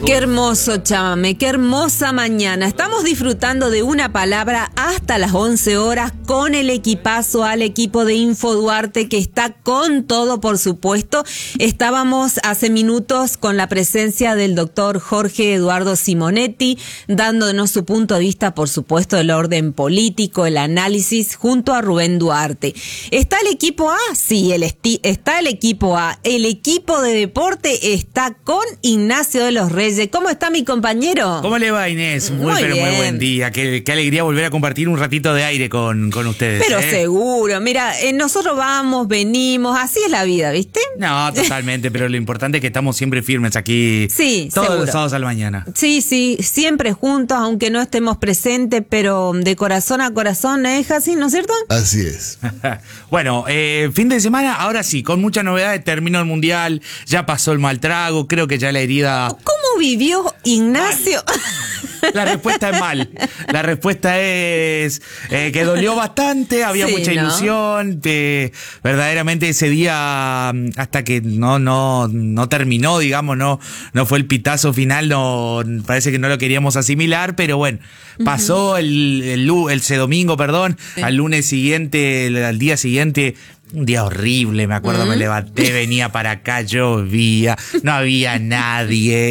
Qué hermoso chamamé, qué hermosa mañana. Estamos disfrutando de una palabra hasta las 11 horas con el equipazo al equipo de Info Duarte que está con todo, por supuesto. Estábamos hace minutos con la presencia del doctor Jorge Eduardo Simonetti, dándonos su punto de vista, por supuesto, del orden político, el análisis, junto a Rubén Duarte. ¿Está el equipo A? Sí, está el equipo A. El equipo de deporte está con Ignacio de los Reyes. ¿Cómo está mi compañero? ¿Cómo le va, Inés? Muy buen día. Qué alegría volver a compartir un ratito de aire con ustedes. Pero seguro. Mira, nosotros vamos, venimos, así es la vida, ¿viste? No, totalmente, pero lo importante es que estamos siempre firmes aquí. Sí, todos seguro. Los sábados a la mañana. Sí, siempre juntos, aunque no estemos presentes, pero de corazón a corazón, ¿es así, no es cierto? Así es. Bueno, fin de semana, ahora sí, con muchas novedades, terminó el Mundial, ya pasó el mal trago, creo que ya la herida... ¿Cómo vivió Ignacio? La respuesta es mal. La respuesta es que dolió bastante, había mucha ilusión. Verdaderamente ese día, hasta que no terminó, digamos, no fue el pitazo final, parece que no lo queríamos asimilar, pero bueno, pasó ese domingo, al lunes siguiente, al día siguiente. Un día horrible, me acuerdo, me levanté, venía para acá, llovía, no había nadie,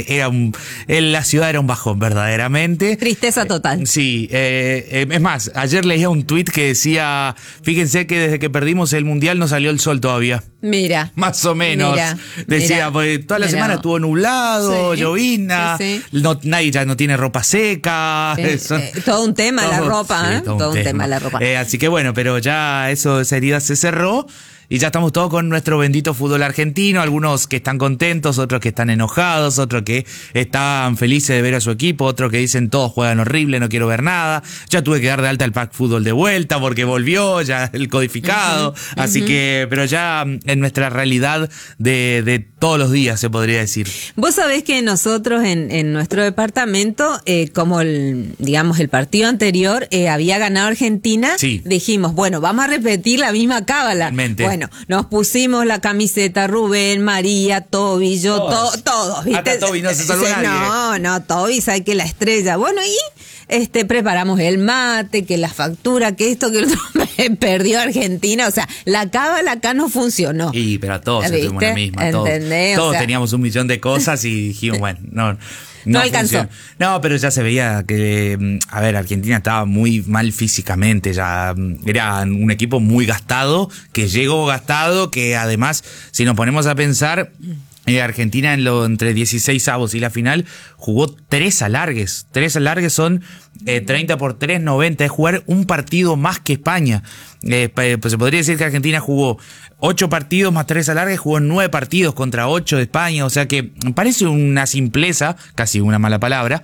la ciudad era un bajón, verdaderamente. Tristeza total. Sí, es más, ayer leía un tuit que decía, fíjense que desde que perdimos el Mundial no salió el sol todavía. Mira. Más o menos. Decía, pues toda la semana estuvo nublado, llovina, nadie ya no tiene ropa seca. Todo un tema la ropa, todo un tema la ropa. Así que bueno, pero ya esa herida se cerró. Y ya estamos todos con nuestro bendito fútbol argentino, algunos que están contentos, otros que están enojados, otros que están felices de ver a su equipo, otros que dicen todos juegan horrible, no quiero ver nada. Ya tuve que dar de alta el pack fútbol de vuelta porque volvió ya el codificado, así que, pero ya en nuestra realidad de todos los días se podría decir. Vos sabés que nosotros en nuestro departamento, como el partido anterior había ganado Argentina, dijimos, bueno, vamos a repetir la misma cábala. Bueno, nos pusimos la camiseta, Rubén, María, Toby, yo, todos, ¿viste? Hasta Toby no se salvó nadie. No, Toby sabe que la estrella. Bueno, y preparamos el mate, que la factura, que esto, que lo otro, perdió Argentina. O sea, la cábala acá no funcionó. Sí, pero todos estuvimos en la misma. Todos teníamos un millón de cosas y dijimos, bueno, no alcanzó. Funciona. No, pero ya se veía que, Argentina estaba muy mal físicamente, ya era un equipo muy gastado, que llegó gastado, que además, si nos ponemos a pensar, Argentina entre 16 avos y la final jugó 3 alargues. 3 alargues son 30 por 3, 90. Es jugar un partido más que España. Pues se podría decir que Argentina jugó 8 partidos más 3 alargues, jugó 9 partidos contra 8 de España. O sea que parece una simpleza, casi una mala palabra,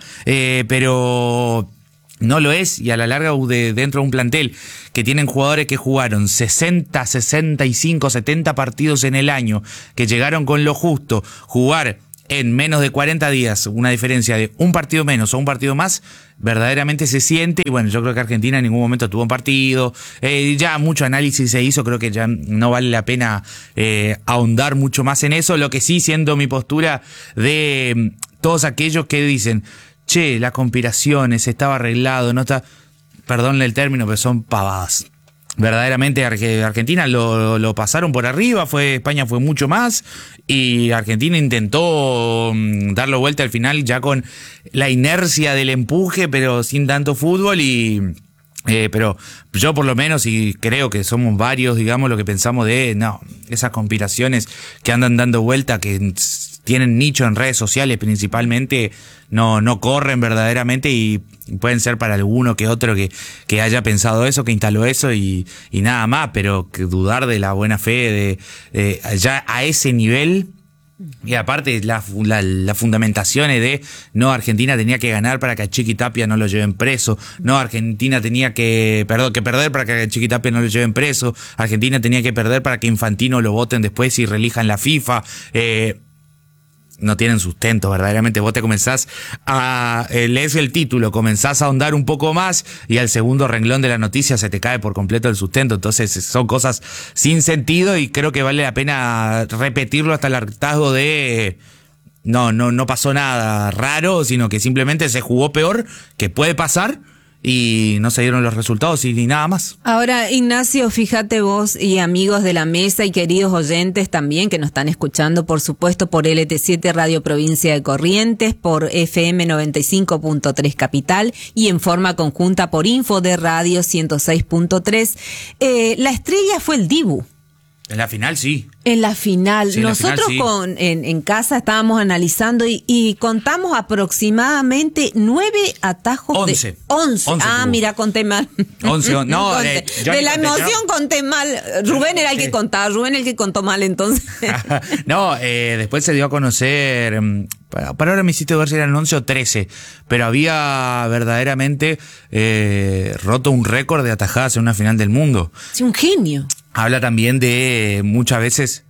pero... no lo es, y a la larga dentro de un plantel que tienen jugadores que jugaron 60, 65, 70 partidos en el año, que llegaron con lo justo, jugar en menos de 40 días, una diferencia de un partido menos o un partido más, verdaderamente se siente. Y bueno, yo creo que Argentina en ningún momento tuvo un partido, ya mucho análisis se hizo, creo que ya no vale la pena ahondar mucho más en eso. Lo que sí, siendo mi postura de todos aquellos que dicen, che, las conspiraciones, estaba arreglado, no está... Perdónenle el término, pero son pavadas. Verdaderamente Argentina lo pasaron por arriba, España fue mucho más, y Argentina intentó darlo vuelta al final ya con la inercia del empuje, pero sin tanto fútbol. Pero yo por lo menos, y creo que somos varios, digamos, lo que pensamos esas conspiraciones que andan dando vuelta, que tienen nicho en redes sociales principalmente, no corren verdaderamente, y pueden ser para alguno que otro que haya pensado eso, que instaló eso y nada más, pero que dudar de la buena fe de ya a ese nivel. Y aparte la fundamentación es de Argentina tenía que ganar para que a Chiqui Tapia no lo lleven preso, Argentina tenía que perder para que a Chiqui Tapia no lo lleven preso, Argentina tenía que perder para que Infantino lo voten después y relijan la FIFA. No tienen sustento, verdaderamente. Vos te comenzás lees el título, comenzás a ahondar un poco más y al segundo renglón de la noticia se te cae por completo el sustento. Entonces son cosas sin sentido, y creo que vale la pena repetirlo hasta el hartazgo de no pasó nada raro, sino que simplemente se jugó peor, que puede pasar, y no se dieron los resultados y ni nada más. Ahora, Ignacio, fíjate vos y amigos de la mesa y queridos oyentes también que nos están escuchando, por supuesto, por LT7 Radio Provincia de Corrientes, por FM 95.3 Capital y en forma conjunta por Info de Radio 106.3. La estrella fue el Dibu. En la final sí. En la final. Sí, en la nosotros final, sí. en casa estábamos analizando y contamos aproximadamente 9 atajos 11. de 11. 11 Ah, tuvo. mira, conté mal. 11, no, Conté. yo De ni la conté, emoción ¿no? conté mal. Rubén era el que contaba, Rubén el que contó mal entonces. No, después se dio a conocer, para ahora me hiciste ver si eran 11 o 13, pero había verdaderamente roto un récord de atajadas en una final del mundo. Sí, un genio. Habla también de muchas veces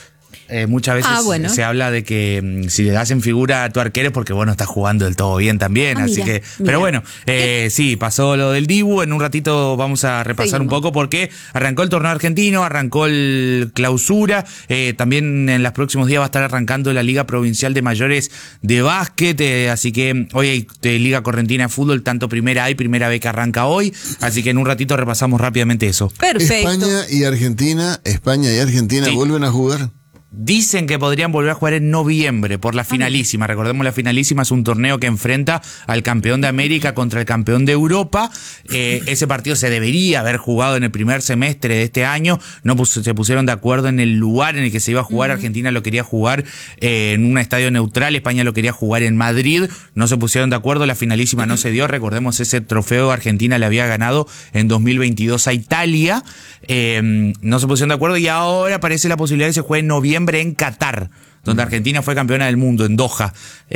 bueno. se habla de que si le das en figura a tu arquero es porque vos no estás jugando del todo bien también, así mira, que, mira. pero bueno, sí, pasó lo del Dibu. En un ratito vamos a repasar un Seguimos. poco porque arrancó el torneo argentino, arrancó el clausura, también en los próximos días va a estar arrancando la Liga Provincial de Mayores de Básquet, así que hoy hay Liga Correntina de Fútbol, tanto primera A y primera B que arranca hoy, así que en un ratito repasamos rápidamente eso. Perfecto. España y Argentina Sí. vuelven a jugar. Dicen que podrían volver a jugar en noviembre por la finalísima. Recordemos, la finalísima es un torneo que enfrenta al campeón de América contra el campeón de Europa. Ese partido se debería haber jugado en el primer semestre de este año. No se pusieron de acuerdo en el lugar en el que se iba a jugar. Argentina lo quería jugar en un estadio neutral. España lo quería jugar en Madrid. No se pusieron de acuerdo. La finalísima no se dio. Recordemos, ese trofeo Argentina le había ganado en 2022 a Italia. No se pusieron de acuerdo y ahora aparece la posibilidad de que se juegue en noviembre en Qatar, donde Argentina fue campeona del mundo, en Doha.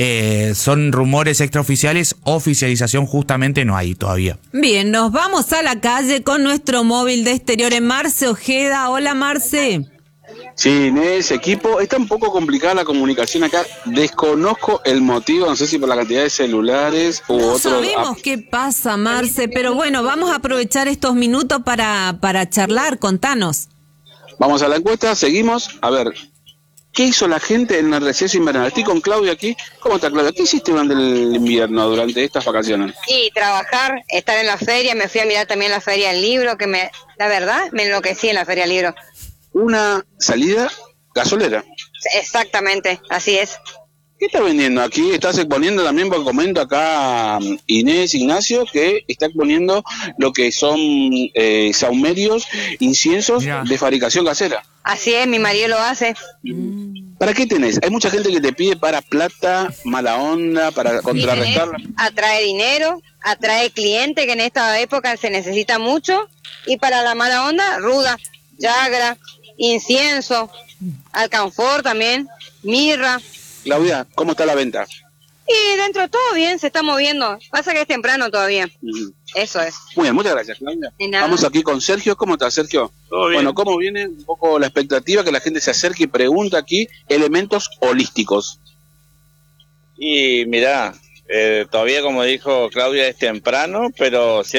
Son rumores extraoficiales, oficialización justamente no hay todavía. Bien, nos vamos a la calle con nuestro móvil de exteriores, Marce Ojeda. Hola, Marce. Sí, Inés, equipo, está un poco complicada la comunicación acá, desconozco el motivo, no sé si por la cantidad de celulares u No otro. sabemos qué pasa, Marce, pero bueno, vamos a aprovechar estos minutos para charlar, contanos. Vamos a la encuesta, seguimos, a ver, ¿qué hizo la gente en el receso invernal? Estoy con Claudia aquí. ¿Cómo está, Claudia? ¿Qué hiciste durante el invierno, durante estas vacaciones? Y trabajar, estar en la feria, me fui a mirar también la feria del libro, la verdad, me enloquecí en la feria del libro. Una salida gasolera. Exactamente, así es. ¿Qué estás vendiendo aquí? Estás exponiendo también, porque comento acá Inés, Ignacio, que está exponiendo lo que son saumerios, inciensos Mirá. de fabricación casera. Así es, mi marido lo hace. ¿Para qué tenés? Hay mucha gente que te pide para plata, mala onda, para contrarrestarla. Atrae dinero, atrae cliente, que en esta época se necesita mucho. Y para la mala onda, ruda, yagra, incienso, alcanfor también, mirra. Claudia, ¿cómo está la venta? Y dentro de todo bien, se está moviendo. Pasa que es temprano todavía. Eso es. Muy bien, muchas gracias, Claudia. De nada. Vamos aquí con Sergio. ¿Cómo está, Sergio? Todo bien. Bueno, ¿cómo viene un poco la expectativa que la gente se acerque y pregunta aquí elementos holísticos? Y mirá, todavía como dijo Claudia es temprano, pero